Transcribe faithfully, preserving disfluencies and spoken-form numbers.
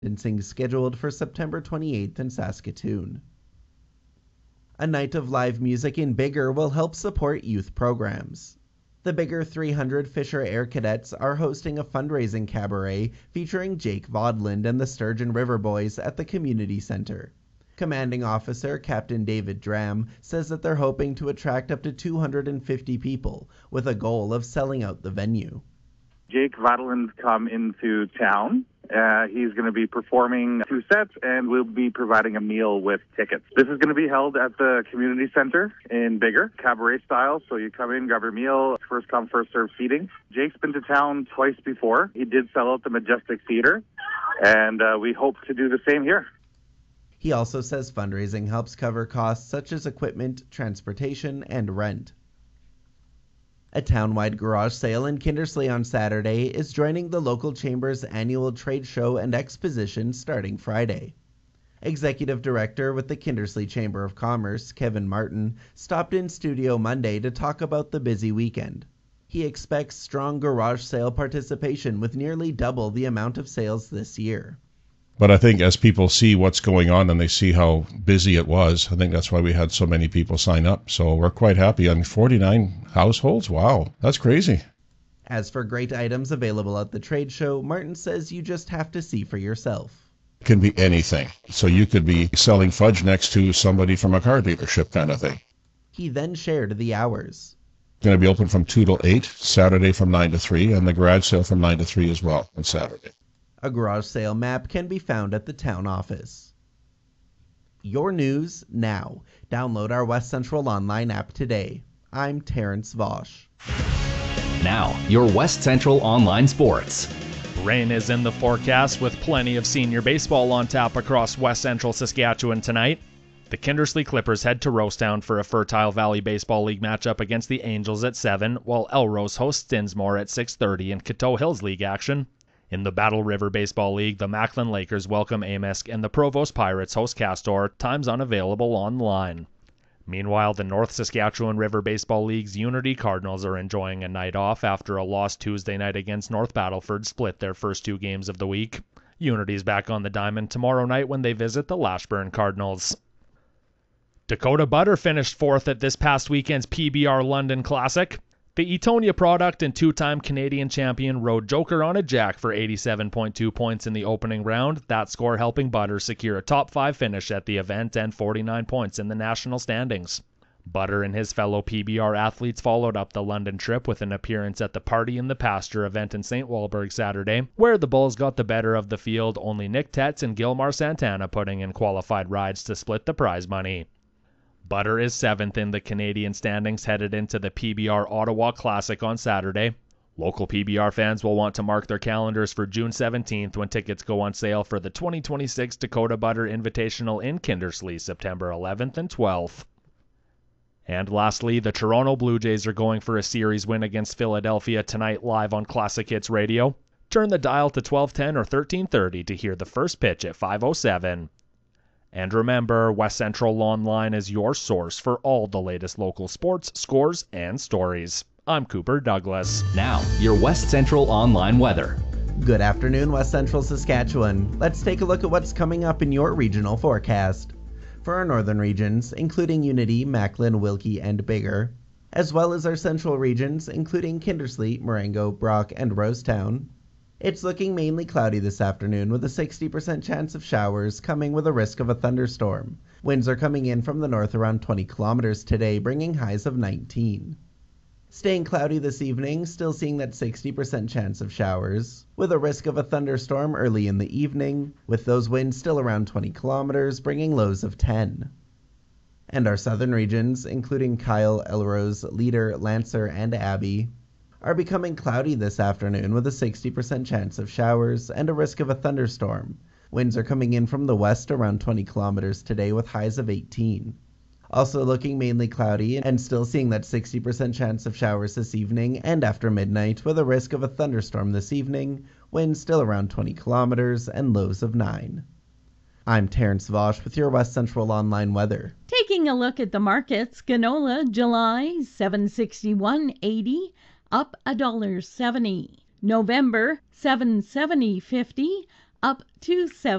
dancing scheduled for September twenty-eighth in Saskatoon. A night of live music in Biggar will help support youth programs. The Biggar three hundred Fisher Air Cadets are hosting a fundraising cabaret featuring Jake Vodland and the Sturgeon River Boys at the Community Center. Commanding Officer Captain David Dram says that they're hoping to attract up to two hundred fifty people, with a goal of selling out the venue. Jake Vodland's come into town. Uh, he's going to be performing two sets, and we'll be providing a meal with tickets. This is going to be held at the Community Center in Biggar, cabaret style. So you come in, grab your meal, first come, first served seating. Jake's been to town twice before. He did sell out the Majestic Theater, and uh, we hope to do the same here. He also says fundraising helps cover costs such as equipment, transportation, and rent. A town-wide garage sale in Kindersley on Saturday is joining the local chamber's annual trade show and exposition starting Friday. Executive Director with the Kindersley Chamber of Commerce, Kevin Martin, stopped in studio Monday to talk about the busy weekend. He expects strong garage sale participation with nearly double the amount of sales this year. But I think as people see what's going on and they see how busy it was, I think that's why we had so many people sign up. So we're quite happy. And forty-nine households? Wow, that's crazy. As for great items available at the trade show, Martin says you just have to see for yourself. It can be anything. So you could be selling fudge next to somebody from a car dealership kind of thing. He then shared the hours. It's going to be open from two till eight, Saturday from nine to three, and the garage sale from nine to three as well on Saturday. A garage sale map can be found at the town office. Your news now. Download our West Central Online app today. I'm Terrence Vosch. Now, your West Central Online Sports. Rain is in the forecast with plenty of senior baseball on tap across West Central Saskatchewan tonight. The Kindersley Clippers head to Rosetown for a Fertile Valley Baseball League matchup against the Angels at seven, while Elrose hosts Dinsmore at six thirty in Coteau Hills League action. In the Battle River Baseball League, the Macklin Lakers welcome Amisk and the Provost Pirates host Castor, times unavailable online. Meanwhile, the North Saskatchewan River Baseball League's Unity Cardinals are enjoying a night off after a loss Tuesday night against North Battleford split their first two games of the week. Unity's back on the diamond tomorrow night when they visit the Lashburn Cardinals. Dakota Butter finished fourth at this past weekend's P B R London Classic. The Etonia product and two-time Canadian champion rode Joker on a jack for eighty-seven point two points in the opening round, that score helping Butter secure a top five finish at the event and forty-nine points in the national standings. Butter and his fellow P B R athletes followed up the London trip with an appearance at the Party in the Pasture event in Saint Walburg Saturday, where the Bulls got the better of the field, only Nick Tetz and Gilmar Santana putting in qualified rides to split the prize money. Butter is seventh in the Canadian standings headed into the P B R Ottawa Classic on Saturday. Local P B R fans will want to mark their calendars for June seventeenth when tickets go on sale for the twenty twenty-six Dakota Butter Invitational in Kindersley, September eleventh and twelfth. And lastly, the Toronto Blue Jays are going for a series win against Philadelphia tonight live on Classic Hits Radio. Turn the dial to twelve ten or thirteen thirty to hear the first pitch at five oh seven. And remember, West Central Online is your source for all the latest local sports, scores, and stories. I'm Cooper Douglas. Now, your West Central Online weather. Good afternoon, West Central Saskatchewan. Let's take a look at what's coming up in your regional forecast. For our northern regions, including Unity, Macklin, Wilkie, and Biggar, as well as our central regions, including Kindersley, Marengo, Brock, and Rosetown, it's looking mainly cloudy this afternoon with a sixty percent chance of showers coming with a risk of a thunderstorm. Winds are coming in from the north around twenty kilometers today, bringing highs of nineteen. Staying cloudy this evening, still seeing that sixty percent chance of showers, with a risk of a thunderstorm early in the evening, with those winds still around twenty kilometers, bringing lows of ten. And our southern regions, including Kyle, Elrose, Leader, Lancer, and Abbey, are becoming cloudy this afternoon with a sixty percent chance of showers and a risk of a thunderstorm. Winds are coming in from the west around twenty kilometers today with highs of eighteen. Also looking mainly cloudy and still seeing that sixty percent chance of showers this evening and after midnight with a risk of a thunderstorm this evening, winds still around twenty kilometers and lows of nine. I'm Terrence Vosch with your West Central Online weather. Taking a look at the markets, canola July seven sixty-one eighty, up one dollar seventy. November seven seventy fifty, up to seven.